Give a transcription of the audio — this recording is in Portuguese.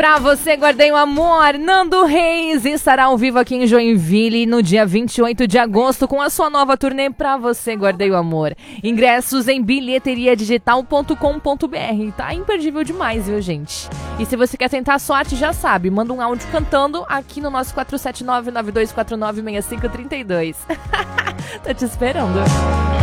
Pra você, guardei o amor. Nando Reis estará ao vivo aqui em Joinville no dia 28 de agosto com a sua nova turnê Pra Você, Guardei o Amor. Ingressos em bilheteriadigital.com.br. Tá imperdível demais, viu, gente? E se você quer tentar a sorte, já sabe, manda um áudio cantando aqui no nosso 479-9249-6532. Tô te esperando.